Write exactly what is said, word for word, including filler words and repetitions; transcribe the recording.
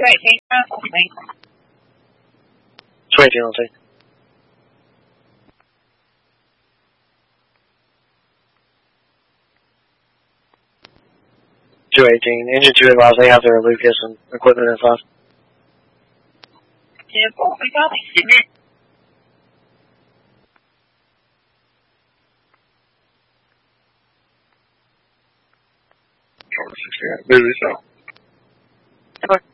eighteen, copy me. two eighteen, I'll take. two eighteen, engine two advised they have their Lucas and equipment in five. Yeah, copy, copy, submit. sixty-eight, busy, so. Okay.